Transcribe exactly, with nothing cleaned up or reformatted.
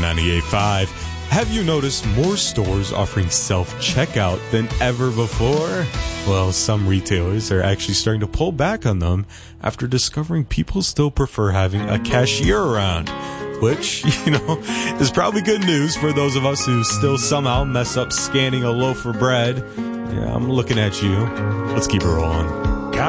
ninety-eight point five. Have you noticed more stores offering self-checkout than ever before? Well, some retailers are actually starting to pull back on them after discovering people still prefer having a cashier around, which, you know, is probably good news for those of us who still somehow mess up scanning a loaf of bread. Yeah, I'm looking at you. Let's keep it rolling.